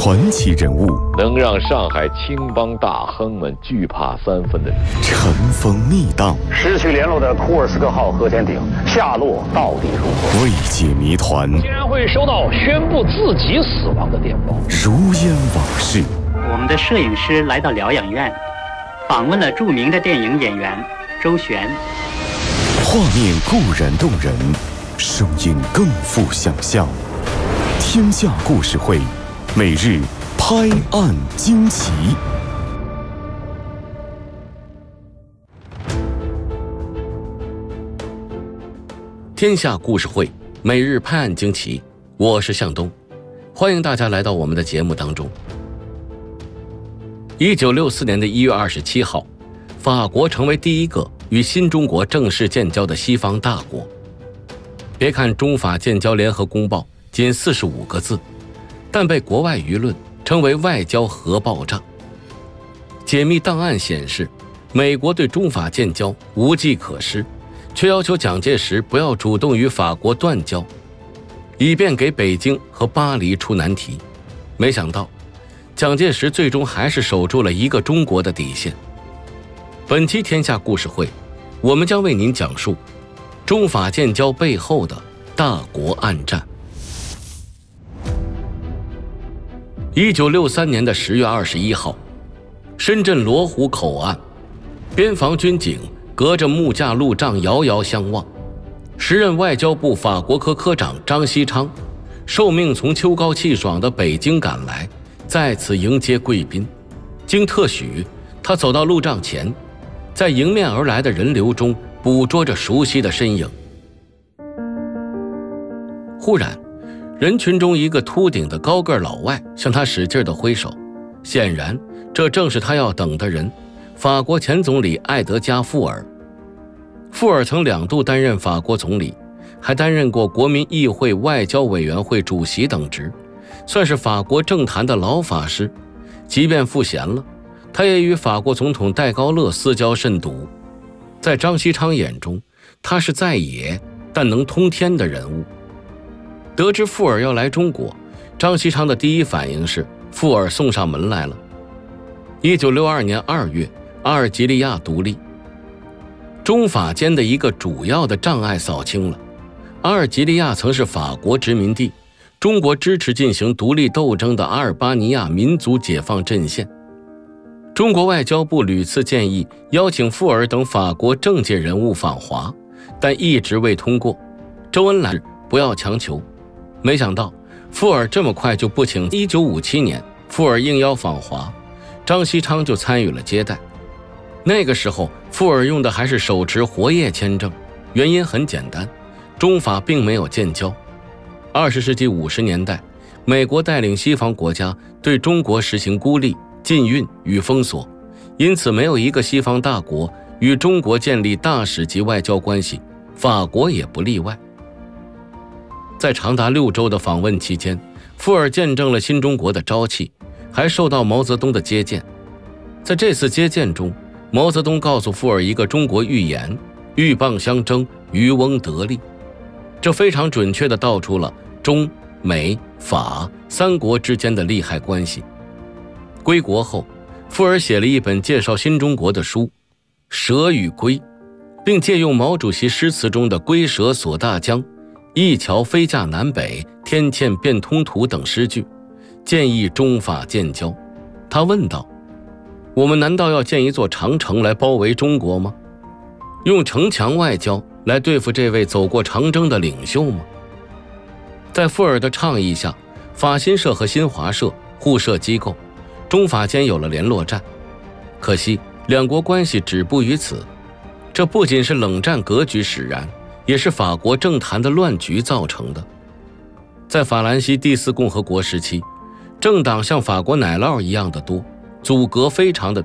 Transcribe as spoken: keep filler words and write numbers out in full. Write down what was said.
传奇人物， 能让上海青帮大亨们惧怕三分的人。 尘封密档， 失去联络的库尔斯克号核潜艇下落到底如何？ 未解谜团， 竟然会收到宣布自己死亡的电报， 如烟往事。 我们的摄影师来到疗养院，访问了著名的电影演员周璇。 画面固然动人，声音更富想象。天下故事会，每日拍案惊奇。 天下故事会，每日拍案惊奇，我是向东，欢迎大家来到我们的节目当中。一九六四年的一月二十七号，法国成为第一个与新中国正式建交的西方大国。别看中法建交联合公报仅四十五个字，但被国外舆论称为外交核爆炸。解密档案显示，美国对中法建交无计可施，却要求蒋介石不要主动与法国断交，以便给北京和巴黎出难题。没想到蒋介石最终还是守住了一个中国的底线。本期天下故事会，我们将为您讲述中法建交背后的大国暗战。一九六三年的十月二十一号，深圳罗湖口岸，边防军警隔着木架路障遥遥相望。时任外交部法国科科长张锡昌受命从秋高气爽的北京赶来，在此迎接贵宾。经特许，他走到路障前，在迎面而来的人流中捕捉着熟悉的身影。忽然，人群中一个秃顶的高个老外向他使劲地挥手，显然这正是他要等的人，法国前总理艾德加·富尔。富尔曾两度担任法国总理，还担任过国民议会外交委员会主席等职，算是法国政坛的老法师。即便赋闲了，他也与法国总统戴高乐私交甚笃。在张锡昌眼中，他是在野但能通天的人物。得知富尔要来中国，张锡昌的第一反应是富尔送上门来了。一九六二年二月，阿尔及利亚独立，中法间的一个主要的障碍扫清了。阿尔及利亚曾是法国殖民地，中国支持进行独立斗争的阿尔巴尼亚民族解放阵线。中国外交部屡次建议邀请富尔等法国政界人物访华，但一直未通过。周恩来不要强求。没想到富尔这么快就不请。一九五七年，富尔应邀访华，张锡昌就参与了接待。那个时候富尔用的还是手持活页签证，原因很简单，中法并没有建交。二十世纪五十年代，美国带领西方国家对中国实行孤立、禁运与封锁，因此没有一个西方大国与中国建立大使级外交关系，法国也不例外。在长达六周的访问期间，富尔见证了新中国的朝气，还受到毛泽东的接见。在这次接见中，毛泽东告诉富尔一个中国寓言：鹬蚌相争，渔翁得利。这非常准确地道出了中美法三国之间的利害关系。归国后，富尔写了一本介绍新中国的书《蛇与龟》，并借用毛主席诗词中的龟蛇锁大江、一桥飞架南北、天堑变通途等诗句，建议中法建交。他问道：我们难道要建一座长城来包围中国吗？用城墙外交来对付这位走过长征的领袖吗？在富尔的倡议下，法新社和新华社互设机构，中法间有了联络站。可惜两国关系止步于此，这不仅是冷战格局使然，也是法国政坛的乱局造成的。在法兰西第四共和国时期，政党像法国奶酪一样的多，阻隔非常的